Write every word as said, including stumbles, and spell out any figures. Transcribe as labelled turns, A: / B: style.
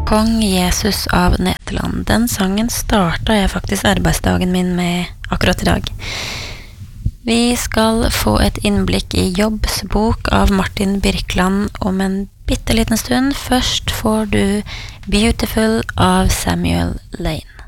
A: Kong Jesus av Nederland. Den sangen startet jeg faktisk arbeidsdagen min med akkurat i dag. Vi skal få et innblikk i Jobbs bok av Martin Birkeland om en bitteliten stund. Først får du Beautiful av Samuel Lane.